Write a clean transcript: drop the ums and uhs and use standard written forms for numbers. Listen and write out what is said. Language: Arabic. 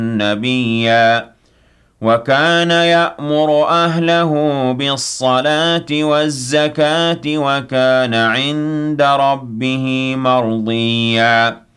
نبيا وكان يأمر أهله بالصلاة والزكاة وكان عند ربه مرضيا